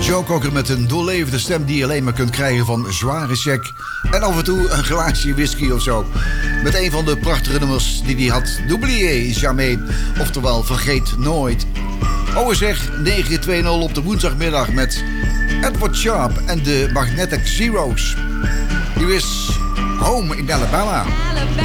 Joe Cocker met een doorlevende stem die je alleen maar kunt krijgen van zware check. En af en toe een glaasje whisky of zo. Met een van de prachtige nummers die hij had. Oubliez jamais. Oftewel, vergeet nooit. Oh zeg, 9-2-0 op de woensdagmiddag met Edward Sharp en de Magnetic Zeros. Hier is Home in Alabama.